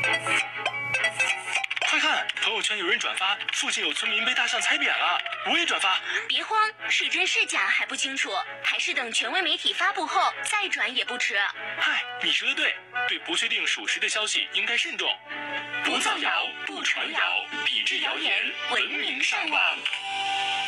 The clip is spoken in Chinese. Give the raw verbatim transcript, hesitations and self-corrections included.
快看，朋友圈有人转发，附近有村民被大象踩扁了，我也转发。 别慌，是真是假还不清楚，还是等权威媒体发布后再转也不迟。 嗨，你说的对，对不确定属实的消息应该慎重，不造谣，不传谣，抵制谣言，文明上网。